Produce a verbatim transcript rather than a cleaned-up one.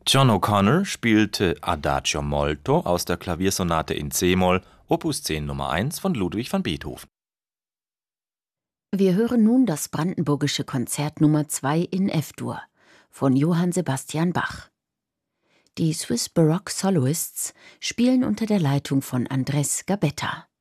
John O'Connor spielte Adagio molto aus der Klaviersonate in c-Moll, Opus zehn Nummer eins von Ludwig van Beethoven. Wir hören nun das Brandenburgische Konzert Nummer zwei in F-Dur von Johann Sebastian Bach. Die Swiss Baroque Soloists spielen unter der Leitung von Andrés Gabetta.